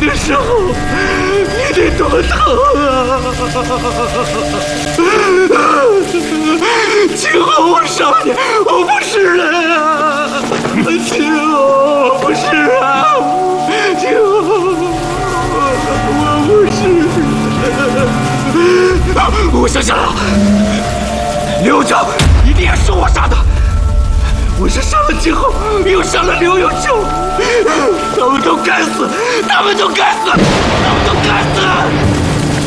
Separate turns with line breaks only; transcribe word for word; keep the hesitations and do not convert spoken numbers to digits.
的时候，你得多疼啊！今后我少年，我不是人啊！今后我不是啊！今后我不是人。我想想了，刘璋一定是我杀的。我是杀了今后，又杀了刘永秋，他们都该死，他们都该死，他们都该死！